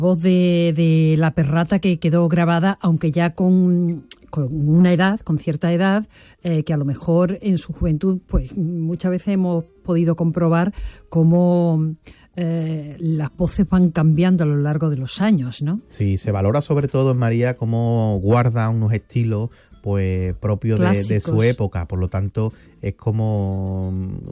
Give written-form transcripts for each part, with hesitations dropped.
Voz de la Perrata que quedó grabada, aunque ya con una edad, con cierta edad, que a lo mejor en su juventud, pues muchas veces hemos podido comprobar cómo las voces van cambiando a lo largo de los años, ¿no? Sí, se valora sobre todo en María cómo guarda unos estilos pues propios de su época, por lo tanto es como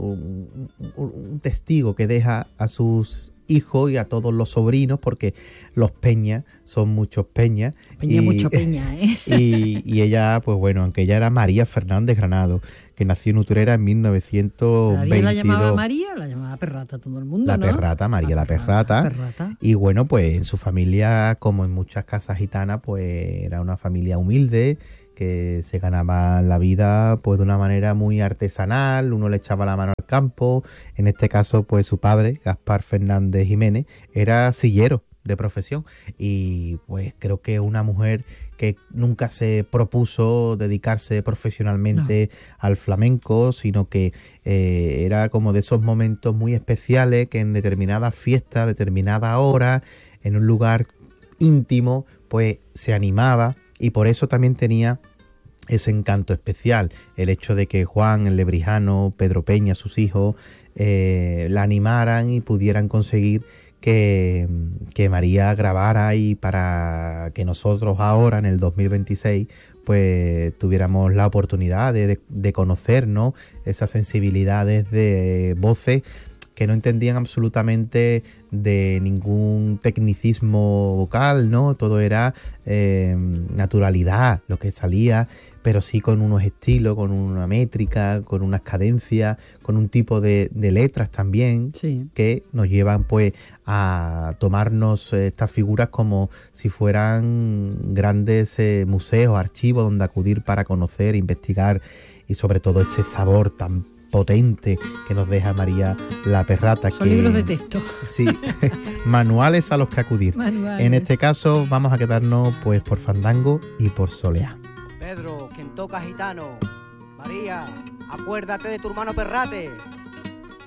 un testigo que deja a sus hijos y a todos los sobrinos, porque los Peña son muchos Peña. Mucho Peña, ¿eh? Y ella, pues bueno, aunque ella era María Fernández Granado, que nació en Utrera en 1922. ¿Alguien la llamaba María? La llamaba Perrata todo el mundo, ¿no? Perrata, María la Perrata. Y bueno, pues en su familia, como en muchas casas gitanas, pues era una familia humilde, que se ganaba la vida pues de una manera muy artesanal, uno le echaba la mano al campo. En este caso, pues su padre, Gaspar Fernández Jiménez, era sillero de profesión, y pues creo que una mujer que nunca se propuso dedicarse profesionalmente al flamenco, sino que era como de esos momentos muy especiales que en determinadas fiestas, determinada hora, en un lugar íntimo, pues se animaba, y por eso también tenía ese encanto especial, el hecho de que Juan, el lebrijano, Pedro Peña, sus hijos, la animaran y pudieran conseguir que María grabara, y para que nosotros ahora en el 2026 pues tuviéramos la oportunidad de conocer, ¿no?, esas sensibilidades de voces que no entendían absolutamente de ningún tecnicismo vocal, ¿no? Todo era naturalidad lo que salía, pero sí con unos estilos, con una métrica, con unas cadencias, con un tipo de letras también, sí, que nos llevan pues a tomarnos estas figuras como si fueran grandes museos, archivos donde acudir para conocer, investigar, y sobre todo ese sabor tan potente que nos deja María la Perrata. Son libros de texto. Sí, manuales a los que acudir. Manuales. En este caso vamos a quedarnos pues por Fandango y por Soleá. Pedro, quien toca gitano. María, acuérdate de tu hermano Perrate.